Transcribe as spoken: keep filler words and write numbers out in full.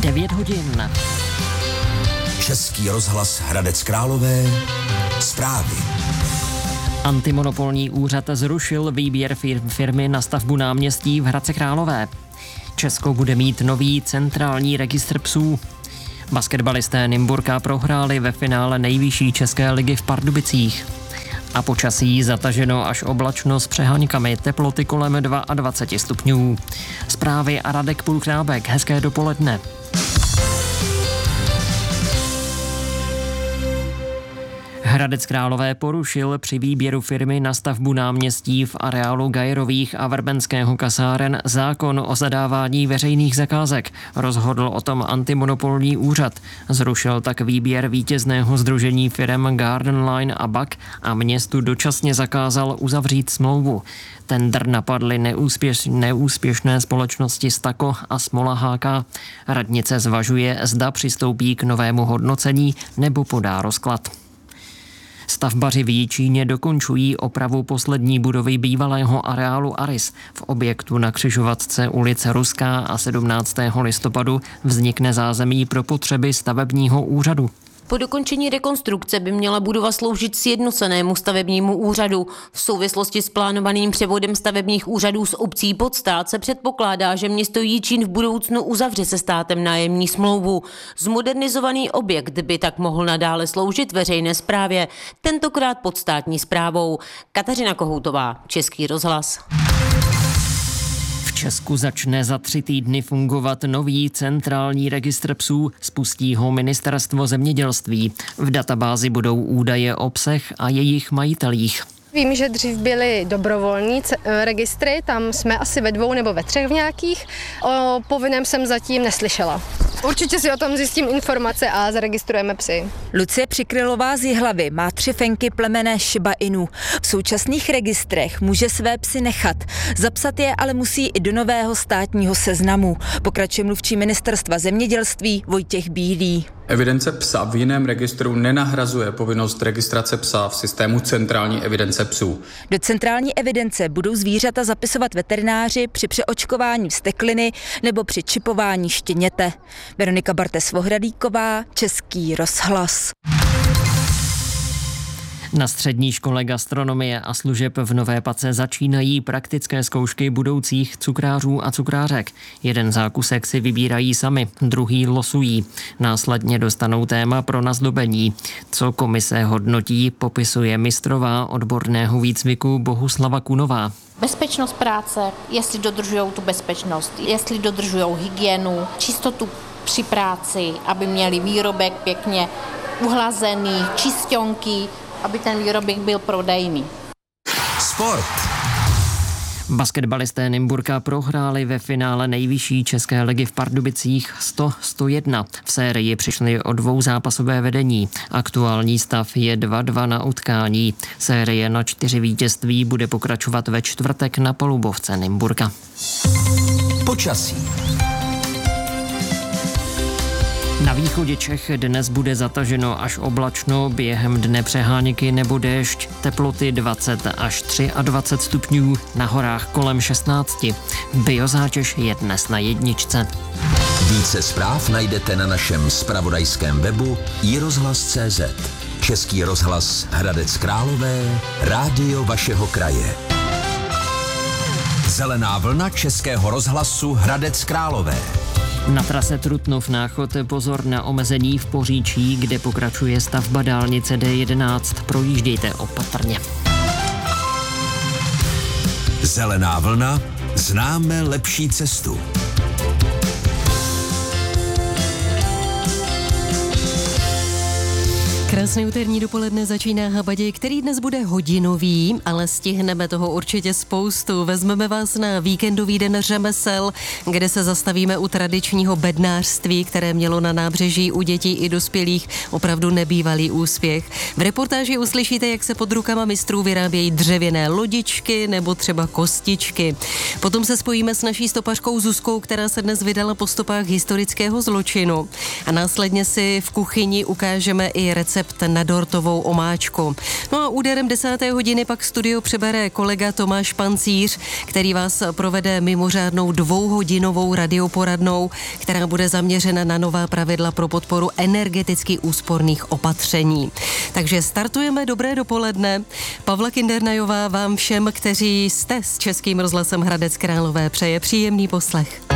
devět hodin. Český rozhlas Hradec Králové. Zprávy. Antimonopolní úřad zrušil výběr firmy na stavbu náměstí v Hradci Králové. Česko bude mít nový centrální registr psů. Basketbalisté Nymburka prohráli ve finále nejvyšší české ligy v Pardubicích. A počasí zataženo až oblačno s přeháňkami, teploty kolem dvacet dva stupňů. Zprávy a Radek Pulkrábek, hezké dopoledne. Hradec Králové porušil při výběru firmy na stavbu náměstí v areálu Gajerových a Vrbenského kasáren zákon o zadávání veřejných zakázek. Rozhodl o tom antimonopolní úřad. Zrušil tak výběr vítězného sdružení firem Garden Line a Bak a městu dočasně zakázal uzavřít smlouvu. Tendr napadly neúspěš, neúspěšné společnosti Stako a Smola H K. Radnice zvažuje, zda přistoupí k novému hodnocení nebo podá rozklad. Stavbaři v Jičíně dokončují opravu poslední budovy bývalého areálu Aris. V objektu na křižovatce ulice Ruská a sedmnáctého listopadu vznikne zázemí pro potřeby stavebního úřadu. Po dokončení rekonstrukce by měla budova sloužit sjednocenému stavebnímu úřadu. V souvislosti s plánovaným převodem stavebních úřadů z obcí pod stát se předpokládá, že město Jičín v budoucnu uzavře se státem nájemní smlouvu. Zmodernizovaný objekt by tak mohl nadále sloužit veřejné správě, tentokrát pod státní správou. Kateřina Kohoutová, Český rozhlas. V Česku začne za tři týdny fungovat nový centrální registr psů, spustí ho Ministerstvo zemědělství. V databázi budou údaje o psech a jejich majitelích. Vím, že dřív byly dobrovolní registry, tam jsme asi ve dvou nebo ve třech v nějakých. O povinném jsem zatím neslyšela. Určitě si o tom zjistím informace a zaregistrujeme psy. Lucie Přikrylová z Jihlavy má tři fenky plemenné Shiba Inu. V současných registrech může své psy nechat. Zapsat je ale musí i do nového státního seznamu. Pokračuje mluvčí Ministerstva zemědělství Vojtěch Bílý. Evidence psa v jiném registru nenahrazuje povinnost registrace psa v systému centrální evidence psů. Do centrální evidence budou zvířata zapisovat veterináři při přeočkování vztekliny nebo při čipování štěněte. Veronika Bartes-Vohradíková, Český rozhlas. Na střední škole gastronomie a služeb v Nové Pace začínají praktické zkoušky budoucích cukrářů a cukrářek. Jeden zákusek si vybírají sami, druhý losují. Následně dostanou téma pro nazdobení. Co komise hodnotí, popisuje mistrová odborného výcviku Bohuslava Kunová. Bezpečnost práce, jestli dodržují tu bezpečnost, jestli dodržují hygienu, čistotu při práci, aby měli výrobek pěkně uhlazený, čisťonky, aby ten výrobek byl prodejný. Sport. Basketbalisté Nymburka prohráli ve finále nejvyšší české ligy v Pardubicích sto sto jedna. V sérii přišli o dvouzápasové vedení. Aktuální stav je dva dva na utkání. Série na čtyři vítězství bude pokračovat ve čtvrtek na palubovce Nymburka. Počasí. Na východě Čech dnes bude zataženo až oblačno, během dne přeháněky nebo déšť, teploty dvacet až dvacet tři stupňů, na horách kolem šestnáct. Biozátěž je dnes na jedničce. Více zpráv najdete na našem zpravodajském webu i rozhlas tečka cé zet. Český rozhlas Hradec Králové, rádio vašeho kraje. Zelená vlna Českého rozhlasu Hradec Králové. Na trase Trutnov-Náchod pozor na omezení v Poříčí, kde pokračuje stavba dálnice D jedenáct. Projíždějte opatrně. Zelená vlna, známe lepší cestu. Krásné úterní dopoledne začíná Habadě, který dnes bude hodinový, ale stihneme toho určitě spoustu. Vezmeme vás na víkendový den řemesel, kde se zastavíme u tradičního bednářství, které mělo na nábřeží u dětí i dospělých opravdu nebývalý úspěch. V reportáži uslyšíte, jak se pod rukama mistrů vyrábějí dřevěné lodičky nebo třeba kostičky. Potom se spojíme s naší stopařkou Zuzkou, která se dnes vydala po stopách historického zločinu. A následně si v kuchyni ukážeme i recept recept na dortovou omáčku. No a úderem desáté hodiny pak studio přebere kolega Tomáš Pancíř, který vás provede mimořádnou dvouhodinovou radioporadnou, která bude zaměřena na nová pravidla pro podporu energeticky úsporných opatření. Takže startujeme dobré dopoledne. Pavla Kindernajová vám všem, kteří jste s Českým rozhlasem Hradec Králové, přeje příjemný poslech.